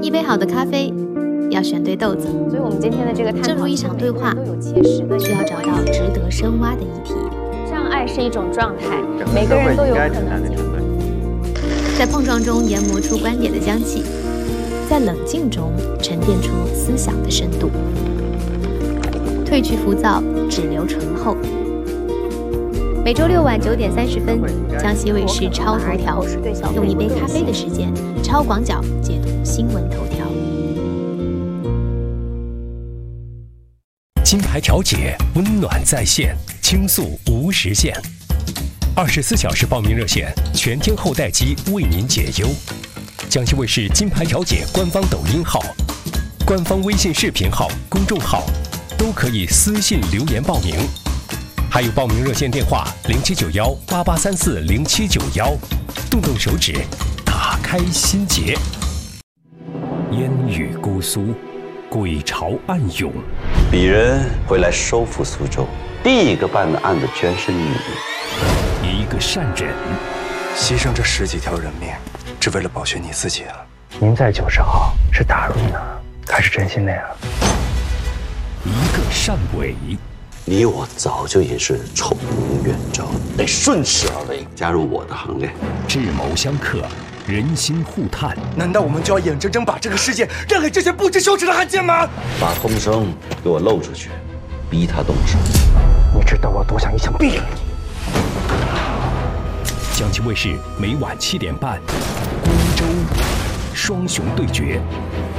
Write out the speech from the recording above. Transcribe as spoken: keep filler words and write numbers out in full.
一杯好的咖啡，要选对豆子。 所以我们今天的这个探讨， 正如一场对话，需要找到值得深挖的议题。 让爱是一种状态，每个人都有可能在碰撞中研磨出观点的香气，在冷静中沉淀出思想的深度。褪去浮躁，只留醇厚。每周六晚九点三十分，江西卫视超头条，用一杯咖啡的时间，超广角解读新闻头条。 金牌调解，温暖在线，倾诉无时限。二十四小时报名热线，全天候待机，为您解忧。江西卫视金牌调解官方抖音号、官方微信视频号、公众号都可以私信留言报名。还有报名热线电话零七九幺八八三四零七九幺，动动手指，打开心结。烟雨姑苏，鬼潮暗涌。 鄙人会来收复苏州，第一个办的案子居然是你。 一个善人， 牺牲这十几条人命，只为了保全你自己啊！ 您在九十号是打入呢，还是真心的呀？ 一个善伪。 你我早就已是臭名远昭，得顺势而为，加入我的行列。 智谋相克，人心互探。 难道我们就要眼睁睁把这个世界让给这些不知羞耻的汉奸吗？ 把风声给我漏出去，逼他动手。 你知道我多想一枪毙了你。 江西卫视每晚七点半，光州双雄对决。